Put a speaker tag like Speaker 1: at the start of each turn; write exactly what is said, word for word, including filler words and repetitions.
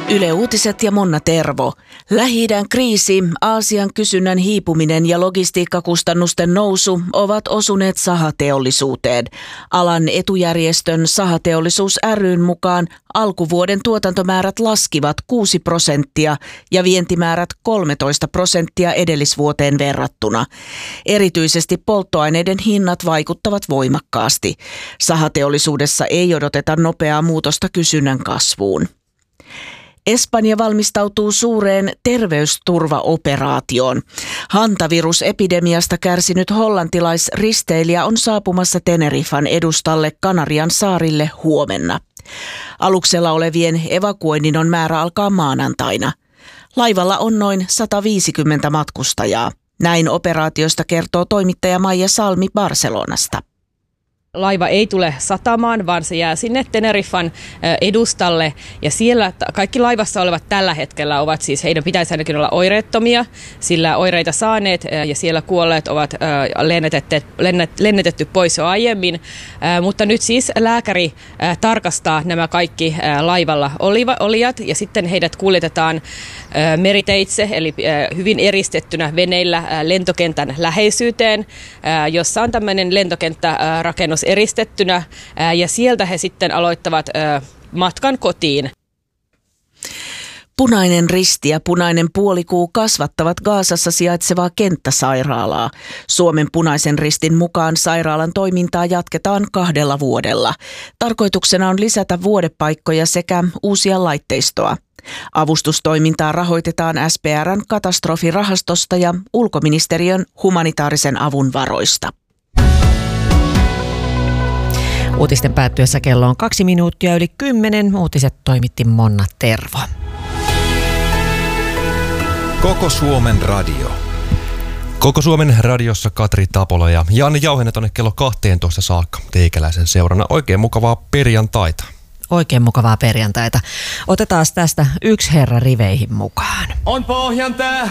Speaker 1: Yle Uutiset ja Monna Tervo. Lähi-idän kriisi, Aasian kysynnän hiipuminen ja logistiikkakustannusten nousu ovat osuneet sahateollisuuteen. Alan etujärjestön Sahateollisuus ry:n mukaan alkuvuoden tuotantomäärät laskivat kuusi prosenttia ja vientimäärät kolmetoista prosenttia edellisvuoteen verrattuna. Erityisesti polttoaineiden hinnat vaikuttavat voimakkaasti. Sahateollisuudessa ei odoteta nopeaa muutosta kysynnän kasvuun. Espanja valmistautuu suureen terveysturvaoperaatioon. Hantavirusepidemiasta kärsinyt hollantilaisristeilijä on saapumassa Tenerifan edustalle Kanarian saarille huomenna. Aluksella olevien evakuoinnin on määrä alkaa maanantaina. Laivalla on noin sata viisikymmentä matkustajaa. Näin operaatiosta kertoo toimittaja Maija Salmi Barcelonasta.
Speaker 2: Laiva ei tule satamaan, vaan se jää sinne Tenerifan edustalle ja siellä kaikki laivassa olevat tällä hetkellä ovat siis, heidän pitäisi ainakin olla oireettomia, sillä oireita saaneet ja siellä kuolleet ovat lennetetty, lennetetty pois jo aiemmin, mutta nyt siis lääkäri tarkastaa nämä kaikki laivalla olijat ja sitten heidät kuljetetaan meriteitse, eli hyvin eristettynä veneillä lentokentän läheisyyteen, jossa on tämmöinen lentokenttärakennus eristettynä ja sieltä he sitten aloittavat matkan kotiin.
Speaker 1: Punainen Risti ja Punainen Puolikuu kasvattavat Gazassa sijaitsevaa kenttäsairaalaa. Suomen Punaisen Ristin mukaan sairaalan toimintaa jatketaan kahdella vuodella. Tarkoituksena on lisätä vuodepaikkoja sekä uusia laitteistoa. Avustustoimintaa rahoitetaan S P R:n katastrofirahastosta ja ulkoministeriön humanitaarisen avun varoista.
Speaker 3: Uutisten päättyessä kello on kaksi minuuttia yli kymmenen. Uutiset toimitti Monna Tervo.
Speaker 4: Koko Suomen radio. Koko Suomen radiossa Katri Tapola ja Janne Jauhinen tuonne kello kahteentoista saakka teikäläisen seurana. Oikein mukavaa perjantaita.
Speaker 3: Oikein mukavaa perjantaita. Otetaan tästä yksi herra riveihin mukaan.
Speaker 5: On pohjan tää.